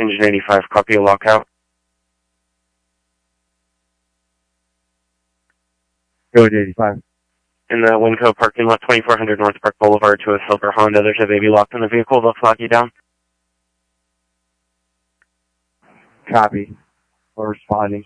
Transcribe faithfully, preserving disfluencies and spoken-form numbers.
Engine eighty-five, copy a lockout. Go to eighty-five. In the Winco parking lot, twenty-four hundred North Park Boulevard to a silver Honda. There's a baby locked in the vehicle. They'll flag you down. Copy. We're responding.